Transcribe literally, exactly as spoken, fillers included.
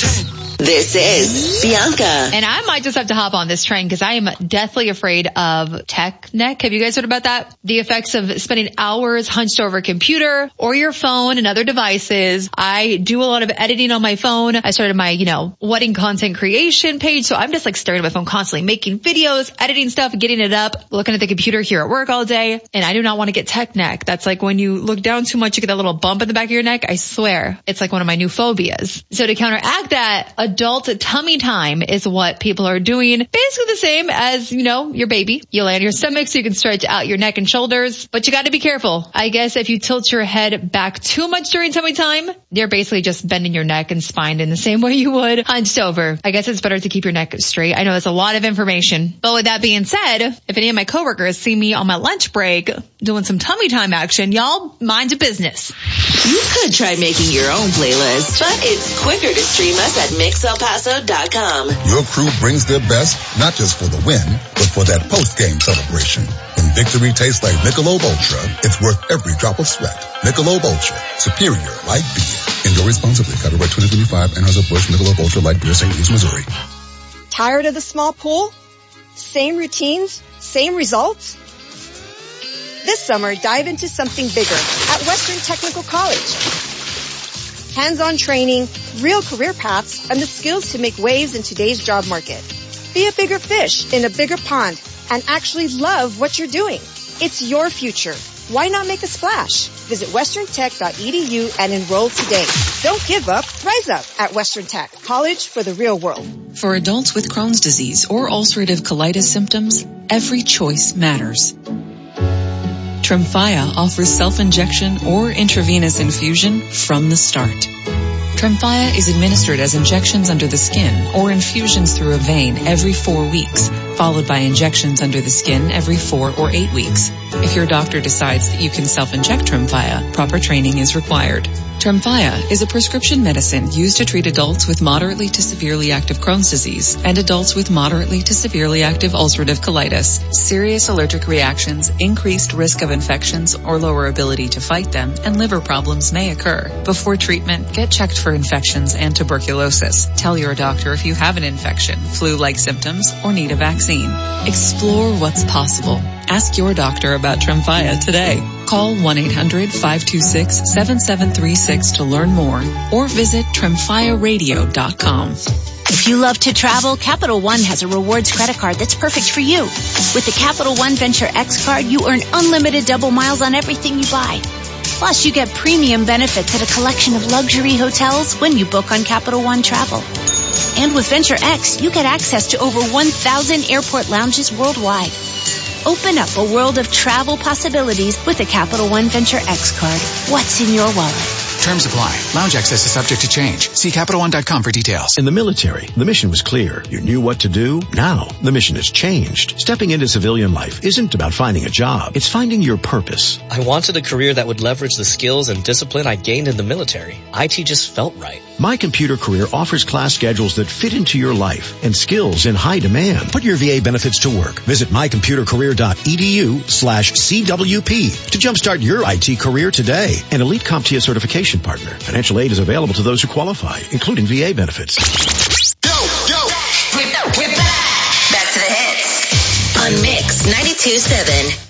This is Bianca. And I might just have to hop on this train because I am deathly afraid of tech neck. Have you guys heard about that? The effects of spending hours hunched over a computer or your phone and other devices. I do a lot of editing on my phone. I started my, you know, wedding content creation page. So I'm just like staring at my phone constantly, making videos, editing stuff, getting it up, looking at the computer here at work all day. And I do not want to get tech neck. That's like when you look down too much, you get that little bump in the back of your neck. I swear it's like one of my new phobias. So to counteract that, adult tummy time is what people are doing. Basically the same as, you know, your baby. You lay on your stomach so you can stretch out your neck and shoulders, but you got to be careful. I guess if you tilt your head back too much during tummy time, you're basically just bending your neck and spine in the same way you would hunched over. I guess it's better to keep your neck straight. I know that's a lot of information, but with that being said, if any of my coworkers see me on my lunch break doing some tummy time action, y'all mind your business. You could try making your own playlist, but it's quicker to stream us at mix el paso dot com. Your crew brings their best, not just for the win, but for that post-game celebration. When victory tastes like Michelob Ultra, it's worth every drop of sweat. Michelob Ultra, superior like beer. Enjoy responsibly. Copyright twenty twenty-five, Anheuser-Busch Michelob Ultra Light Beer, Saint Louis, Missouri. Tired of the small pool? Same routines? Same results? This summer, dive into something bigger at Western Technical College. Hands-on training, real career paths, and the skills to make waves in today's job market. Be a bigger fish in a bigger pond and actually love what you're doing. It's your future. Why not make a splash? Visit western tech dot e d u and enroll today. Don't give up, rise up at Western Tech, college for the real world. For adults with Crohn's disease or ulcerative colitis symptoms, every choice matters. Tremfya offers self-injection or intravenous infusion from the start. Tremfya is administered as injections under the skin or infusions through a vein every four weeks, followed by injections under the skin every four or eight weeks. If your doctor decides that you can self-inject Tremfya, proper training is required. Tremfya is a prescription medicine used to treat adults with moderately to severely active Crohn's disease and adults with moderately to severely active ulcerative colitis. Serious allergic reactions, increased risk of infections or lower ability to fight them, and liver problems may occur. Before treatment, get checked for infections and tuberculosis. Tell your doctor if you have an infection, flu-like symptoms, or need a vaccine. Explore what's possible. Ask your doctor about Tremfya today. Call one eight hundred five two six seven seven three six to learn more or visit tremfya radio dot com. If you love to travel, Capital One has a rewards credit card that's perfect for you. With the Capital One Venture X card, you earn unlimited double miles on everything you buy. Plus, you get premium benefits at a collection of luxury hotels when you book on Capital One Travel. And with Venture X, you get access to over one thousand airport lounges worldwide. Open up a world of travel possibilities with the Capital One Venture X card. What's in your wallet? Terms apply. Lounge access is subject to change. See Capital One dot com for details. In the military, the mission was clear. You knew what to do. Now, the mission has changed. Stepping into civilian life isn't about finding a job. It's finding your purpose. I wanted a career that would leverage the skills and discipline I gained in the military. I T just felt right. My Computer Career offers class schedules that fit into your life and skills in high demand. Put your V A benefits to work. Visit my computer career dot e d u slash C W P to jumpstart your I T career today. An Elite CompTIA certification partner. Financial aid is available to those who qualify, including V A benefits. Yo, yo, we're back. Back to the hits on Mix ninety-two point seven.